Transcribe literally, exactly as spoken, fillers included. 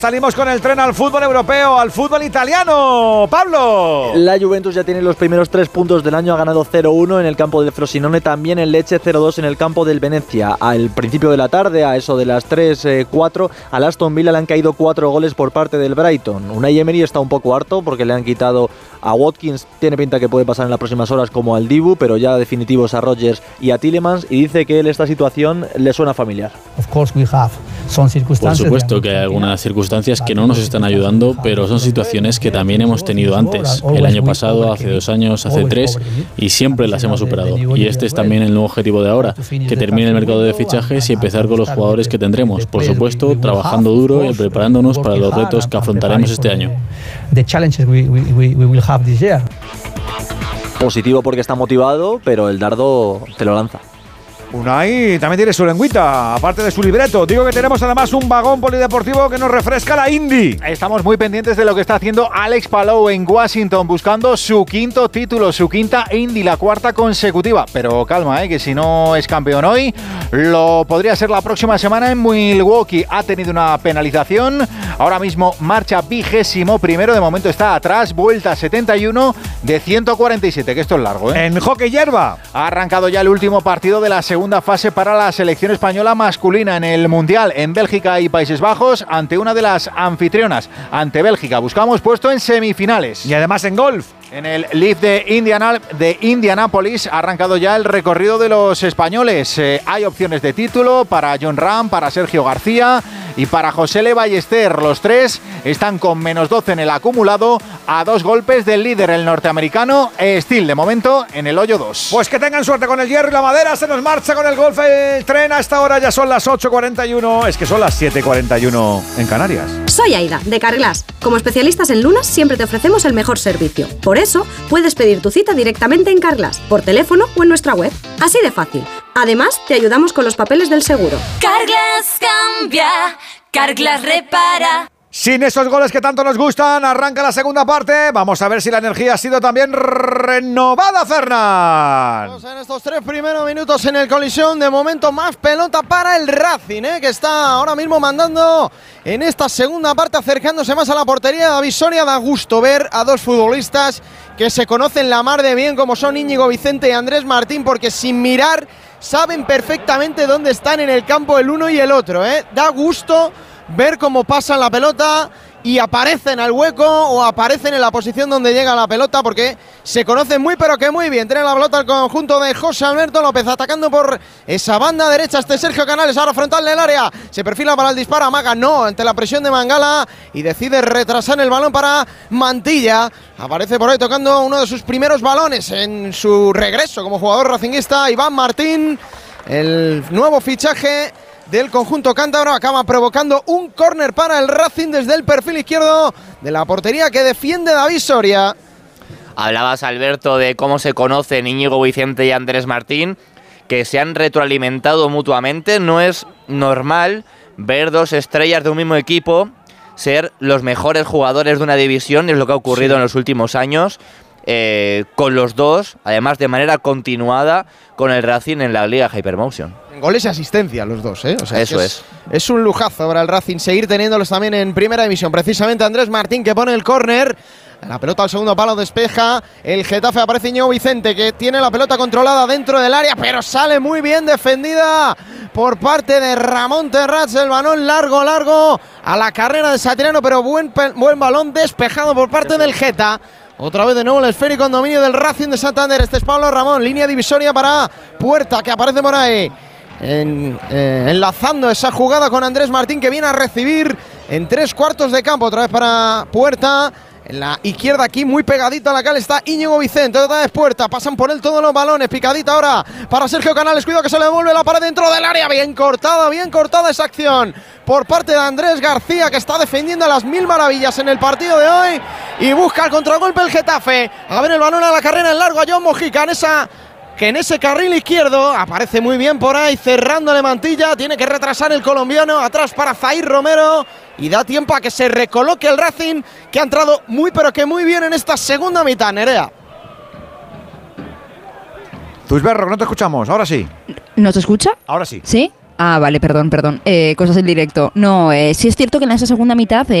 Salimos con el tren al fútbol europeo, al fútbol italiano. ¡Pablo! La Juventus ya tiene los primeros tres puntos del año, ha ganado cero uno en el campo del Frosinone, también el Lecce cero dos en el campo del Venezia. Al principio de la tarde, a eso de las tres cuatro, al Aston Villa le han caído cuatro goles por parte del Brighton. Unai Emery está un poco harto porque le han quitado a Watkins, tiene pinta que puede pasar en las próximas horas como al Dibu, pero ya definitivos a Rodgers y a Tielemans, y dice que él esta situación le suena familiar. Por supuesto que hay algunas circunstancias que no nos están ayudando, pero son situaciones que también hemos tenido antes, el año pasado, hace dos años, hace tres, y siempre las hemos superado. Y este es también el nuevo objetivo de ahora, que termine el mercado de fichajes y empezar con los jugadores que tendremos, por supuesto, trabajando duro y preparándonos para los retos que afrontaremos este año. Positivo porque está motivado, pero el dardo te lo lanza. Unai también tiene su lengüita, aparte de su libreto. Digo que tenemos además un vagón polideportivo que nos refresca la Indy. Estamos muy pendientes de lo que está haciendo Alex Palou en Washington, buscando su quinto título, su quinta Indy, la cuarta consecutiva. Pero calma, ¿eh? que si no es campeón hoy, lo podría ser la próxima semana en Milwaukee. Ha tenido una penalización, ahora mismo marcha vigésimo primero, de momento está atrás, vuelta setenta y uno de ciento cuarenta y siete, que esto es largo, ¿eh? En hockey hierba. Ha arrancado ya el último partido de la segunda Segunda fase para la selección española masculina en el Mundial en Bélgica y Países Bajos ante una de las anfitrionas, ante Bélgica. Buscamos puesto en semifinales. Y además en golf. En el Leaf de, Indiana, de Indianápolis ha arrancado ya el recorrido de los españoles. Eh, hay opciones de título para Jon Rahm, para Sergio García y para José Le Ballester. Los tres están con menos doce en el acumulado, a dos golpes del líder, el norteamericano Steele, de momento en el hoyo dos. Pues que tengan suerte con el hierro y la madera. Se nos marcha con el golf el tren. A esta hora ya son las ocho cuarenta y uno. Es que son las siete cuarenta y uno en Canarias. Soy Aida, de Carglass. Como especialistas en lunas siempre te ofrecemos el mejor servicio. Por eso puedes pedir tu cita directamente en Carglass, por teléfono o en nuestra web. Así de fácil. Además, te ayudamos con los papeles del seguro. Carglass cambia, Carglass repara. Sin esos goles que tanto nos gustan, arranca la segunda parte. Vamos a ver si la energía ha sido también renovada, Fernán. Vamos en estos tres primeros minutos en el colisión. De momento más pelota para el Racing, ¿eh? que está ahora mismo mandando en esta segunda parte, acercándose más a la portería de David Soria. Da gusto ver a dos futbolistas que se conocen la mar de bien, como son Íñigo Vicente y Andrés Martín, porque sin mirar saben perfectamente dónde están en el campo el uno y el otro, ¿eh? Da gusto ver cómo pasan la pelota y aparecen al hueco o aparecen en la posición donde llega la pelota, porque se conocen muy pero que muy bien. Tiene la pelota el conjunto de José Alberto López, atacando por esa banda derecha este Sergio Canales, ahora frontal del área, se perfila para el disparo, amaga no ante la presión de Mangala y decide retrasar el balón para Mantilla. Aparece por ahí tocando uno de sus primeros balones en su regreso como jugador racinguista, Iván Martín, el nuevo fichaje del conjunto cántabro, acaba provocando un córner para el Racing desde el perfil izquierdo de la portería que defiende David Soria. Hablabas, Alberto, de cómo se conocen Íñigo Vicente y Andrés Martín, que se han retroalimentado mutuamente. No es normal ver dos estrellas de un mismo equipo ser los mejores jugadores de una división, y es lo que ha ocurrido sí. en los últimos años. Eh, con los dos, además de manera continuada con el Racing en la Liga Hypermotion. Goles y asistencia los dos, ¿eh? O sea, Eso es, es. Es un lujazo para el Racing seguir teniéndolos también en primera división. Precisamente Andrés Martín, que pone el córner. La pelota al segundo palo, despeja el Getafe, aparece Íñigo Vicente, que tiene la pelota controlada dentro del área, pero sale muy bien defendida por parte de Ramón Terrats. El balón largo, largo a la carrera de Satriano, pero buen, buen balón despejado por parte Eso del Geta. Otra vez de nuevo el esférico en dominio del Racing de Santander. Este es Pablo Ramón, línea divisoria para Puerta, que aparece por ahí. En, eh, enlazando esa jugada con Andrés Martín, que viene a recibir en tres cuartos de campo. Otra vez para Puerta. En la izquierda aquí, muy pegadito a la cal, está Íñigo Vicente. Otra vez Puerta, pasan por él todos los balones. Picadita ahora para Sergio Canales. Cuidado que se le devuelve la pared dentro del área. Bien cortada, bien cortada esa acción por parte de Andrés García, que está defendiendo a las mil maravillas en el partido de hoy. Y busca el contragolpe el Getafe. A ver el balón a la carrera en largo a John Mojica. En esa... que en ese carril izquierdo aparece muy bien por ahí, cerrándole Mantilla. Tiene que retrasar el colombiano, atrás para Zair Romero, y da tiempo a que se recoloque el Racing, que ha entrado muy pero que muy bien en esta segunda mitad. Nerea. Tusberro, no te escuchamos, ahora sí. ¿No te escucha? Ahora sí. ¿Sí? Ah, vale, perdón, perdón. Eh, cosas del directo. No, eh, sí es cierto que en esa segunda mitad